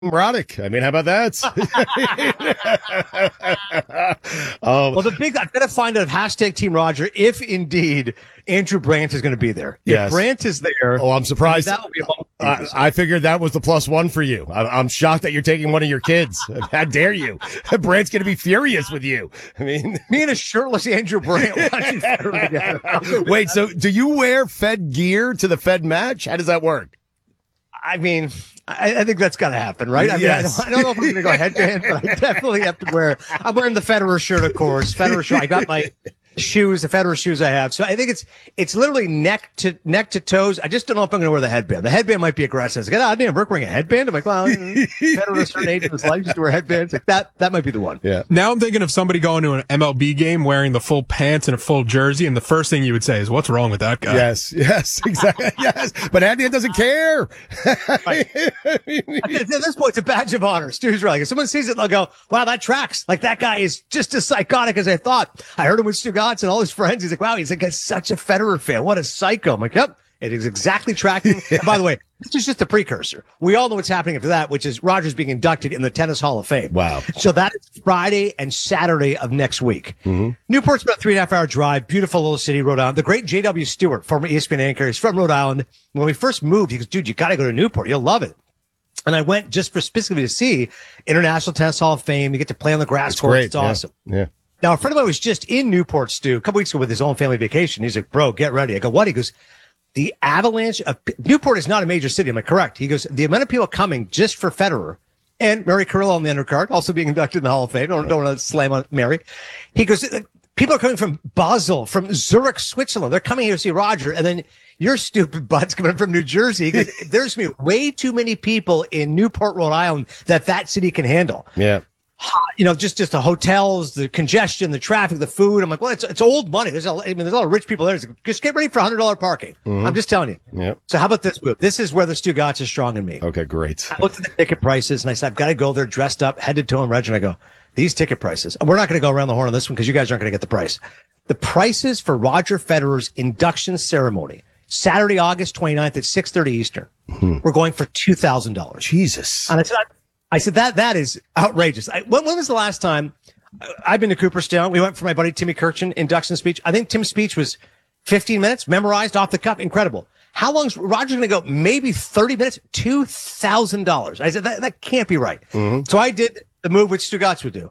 Roddick. I mean, how about that? Well, I've got to find out hashtag Team Roger if indeed Andrew Brandt is going to be there. Yes. If Brandt is there. Oh, I'm surprised. That would be I figured that was the +1 for you. I'm shocked that you're taking one of your kids. How dare you? Brandt's going to be furious with you. I mean, me and a shirtless Andrew Brandt watching Federer together. Wait, so do you wear Fed gear to the Fed match? How does that work? I mean, I think that's got to happen, right? I mean, yes. I don't know if I'm going to go headband, but I definitely have to wear. I'm wearing the Federer shirt, of course. Federer shirt. I got my shoes, the Federer shoes I have. So I think it's literally neck to toes. I just don't know if I'm going to wear the headband. The headband might be aggressive. It's like, oh, damn, Brooke wearing a headband. I'm like, well, Federer, a certain age in his life used to wear headbands. Like that might be the one. Yeah. Now I'm thinking of somebody going to an MLB game wearing the full pants and a full jersey, and the first thing you would say is, "What's wrong with that guy?" Yes, exactly. Yes, but Andy doesn't care. Right. At this point, it's a badge of honor. Stu's right. If someone sees it, they'll go, "Wow, that tracks. Like that guy is just as psychotic as I thought." I heard him with Stu Gatz and all his friends. He's like, "Wow, he's like such a Federer fan. What a psycho." I'm like, "Yep, it is exactly tracking." And by the way, this is just a precursor. We all know what's happening after that, which is Roger's being inducted in the Tennis Hall of Fame. Wow. So that is Friday and Saturday of next week. Mm-hmm. Newport's about a 3.5-hour drive. Beautiful little city, Rhode Island. The great J.W. Stewart, former ESPN anchor, is from Rhode Island. When we first moved, he goes, "Dude, you got to go to Newport. You'll love it." And I went just for specifically to see International Tennis Hall of Fame. You get to play on the grass court. It's awesome. Yeah. Now, a friend of mine was just in Newport, Stu, a couple weeks ago with his own family vacation. He's like, "Bro, get ready." I go, "What?" He goes, "The avalanche of Newport is not a major city." Am I correct? He goes, "The amount of people coming just for Federer and Mary Carrillo on the undercard, also being inducted in the Hall of Fame." Don't want to slam on Mary. He goes, "People are coming from Basel, from Zurich, Switzerland. They're coming here to see Roger." And then your stupid butt's coming from New Jersey. He goes, "There's me way too many people in Newport, Rhode Island that city can handle." Yeah. You know, just the hotels, the congestion, the traffic, the food. I'm like, well, it's old money. There's a lot of rich people there. Just get ready for $100 parking. Mm-hmm. I'm just telling you. Yep. So how about this move? This is where the Stu Gatz is strong in me. Okay, great. I looked at the ticket prices and I said, I've got to go there dressed up, head to toe and Reggie. And I go, these ticket prices, and we're not going to go around the horn on this one because you guys aren't going to get the price. The prices for Roger Federer's induction ceremony, Saturday, August 29th at 6:30 Eastern, we're going for $2,000. Jesus. And I said that is outrageous. When was the last time I've been to Cooperstown? We went for my buddy Timmy Kirchin induction speech. I think Tim's speech was 15 minutes, memorized off the cuff. Incredible. How long's Roger's going to go? Maybe 30 minutes, $2,000. I said, that can't be right. Mm-hmm. So I did the move which Stu Gatz would do.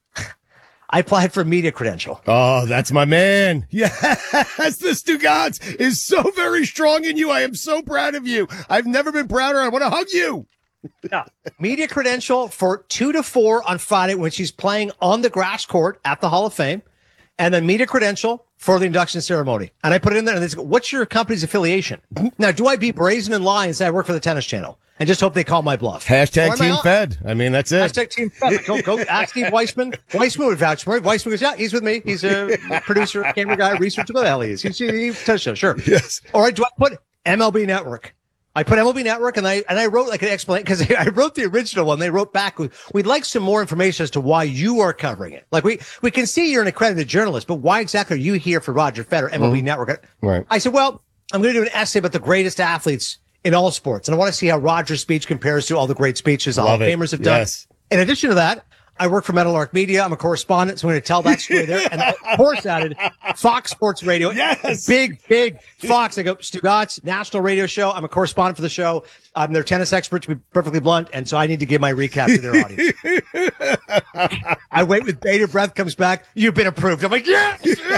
I applied for a media credential. Oh, that's my man. Yes, the Stu Gatz is so very strong in you. I am so proud of you. I've never been prouder. I want to hug you. Yeah. Media credential for 2 to 4 on Friday when she's playing on the grass court at the Hall of Fame. And then media credential for the induction ceremony. And I put it in there and they say, "What's your company's affiliation?" Now, do I be brazen and lie and say I work for the Tennis Channel and just hope they call my bluff? Hashtag Team Fed. I mean, that's it. Hashtag Team Fed. Go ask Steve Weissman. Weissman would vouch for me. Weissman goes, "Yeah, he's with me. He's a producer, camera guy, researcher. What the hell he is? He's Tennis Show, sure." Yes. All right, do I put MLB Network? I put MLB Network and I wrote like an explanation because I wrote the original one. They wrote back, "We'd like some more information as to why you are covering it. Like we can see you're an accredited journalist, but why exactly are you here for Roger Federer, MLB Network?" Right. I said, "Well, I'm going to do an essay about the greatest athletes in all sports. And I want to see how Roger's speech compares to all the great speeches the Hall of Famers have done." Yes. In addition to that, I work for Meadowlark Media. I'm a correspondent, so I'm going to tell that story there. And of course, added Fox Sports Radio. Yes. Big Fox. I go, Stu Gatz, national radio show. I'm a correspondent for the show. I'm their tennis expert, to be perfectly blunt. And so I need to give my recap to their audience. I wait with bated breath, comes back. "You've been approved." I'm like, yes,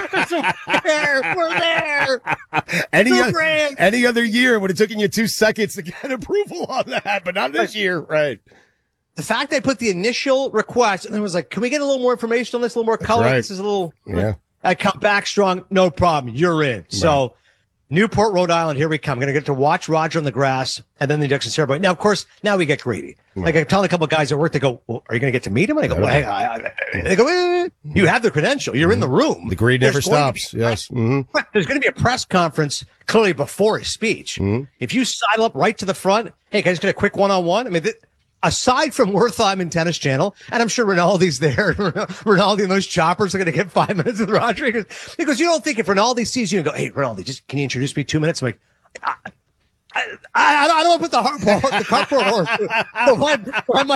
we're there. Any other year, it would have taken you 2 seconds to get approval on that, but not this year. Right. The fact I put the initial request and then was like, "Can we get a little more information on this, a little more color?" Right. This is a little, yeah. I come back strong. "No problem. You're in." Right. So Newport, Rhode Island, here we come. I'm going to get to watch Roger on the grass and then the induction ceremony. Now, of course, now we get greedy. Right. Like I'm telling a couple of guys at work, they go, "Well, are you going to get to meet him?" And I go, "Well, they go, you have the credential. You're in the room." The greed never stops. Yes. Mm-hmm. There's going to be a press conference clearly before his speech. Mm-hmm. If you sidle up right to the front, "Hey, can I just get a quick one-on-one?" I mean, aside from Wertheim and Tennis Channel, and I'm sure Rinaldi's there, Rinaldi and those choppers are going to get 5 minutes with Roger because you don't think if Rinaldi sees you and go, "Hey, Rinaldi, just can you introduce me 2 minutes?" I'm like, I don't want to put the cart before the horse. But why